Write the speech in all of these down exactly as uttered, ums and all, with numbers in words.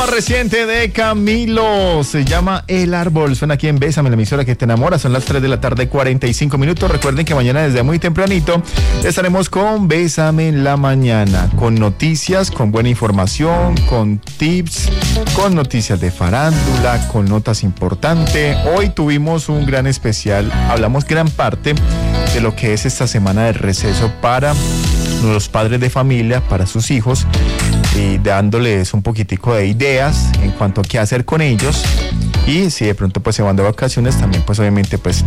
más reciente de Camilo se llama El Árbol. Suena aquí en Bésame, la emisora que te enamora. Son las tres de la tarde, cuarenta y cinco minutos. Recuerden que mañana desde muy tempranito estaremos con Bésame en la mañana, con noticias, con buena información, con tips, con noticias de farándula, con notas importantes. Hoy tuvimos un gran especial. Hablamos gran parte de lo que es esta semana de receso para los padres de familia, para sus hijos, y dándoles un poquitico de ideas en cuanto a qué hacer con ellos. Y si de pronto pues se van de vacaciones, también pues obviamente pues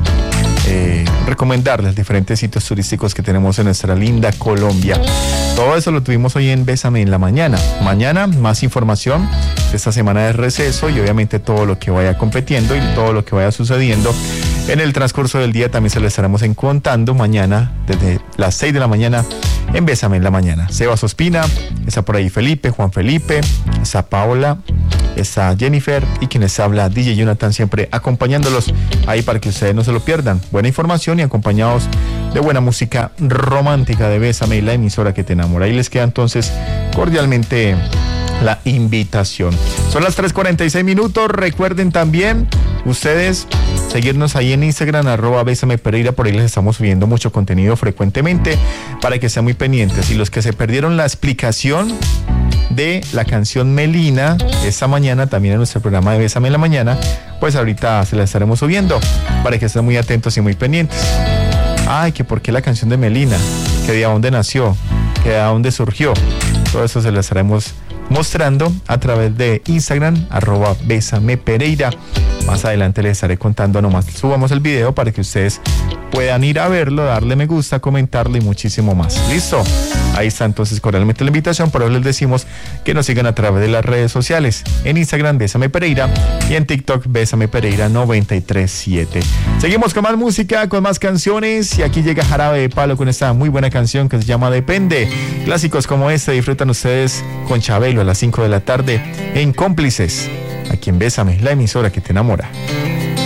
eh, recomendarles diferentes sitios turísticos que tenemos en nuestra linda Colombia. Todo eso lo tuvimos hoy en Bésame en la mañana. Mañana más información de esta semana de receso y obviamente todo lo que vaya competiendo y todo lo que vaya sucediendo en el transcurso del día también se lo estaremos contando mañana desde las seis de la mañana en Bésame en la mañana. Sebas Ospina, está por ahí Felipe, Juan Felipe, está Paola, está Jennifer y quienes habla D J Jonathan, siempre acompañándolos ahí para que ustedes no se lo pierdan. Buena información y acompañados de buena música romántica de Bésame y la emisora que te enamora. Ahí les queda entonces cordialmente la invitación. Son las tres cuarenta y seis minutos. Recuerden también ustedes seguirnos ahí en Instagram, arroba Bésame Pereira. Por ahí les estamos subiendo mucho contenido frecuentemente para que sean muy pendientes. Y los que se perdieron la explicación de la canción Melina esta mañana también en nuestro programa de Bésame en la mañana, pues ahorita se la estaremos subiendo para que estén muy atentos y muy pendientes. Ay, que por qué la canción de Melina, que de dónde nació, que de dónde surgió. Todo eso se lo estaremos mostrando a través de Instagram, arroba Bésame Pereira. Más adelante les estaré contando, nomás subamos el video para que ustedes puedan ir a verlo, darle me gusta, comentarlo y muchísimo más. ¿Listo? Ahí está entonces cordialmente la invitación. Por ahora les decimos que nos sigan a través de las redes sociales. En Instagram, Bésame Pereira, y en TikTok, Bésame Pereira noventa y tres siete. Seguimos con más música, con más canciones, y aquí llega Jarabe de Palo con esta muy buena canción que se llama Depende. Clásicos como este disfrutan ustedes con Chabelo a las cinco de la tarde en Cómplices, aquí en Bésame, la emisora que te enamora.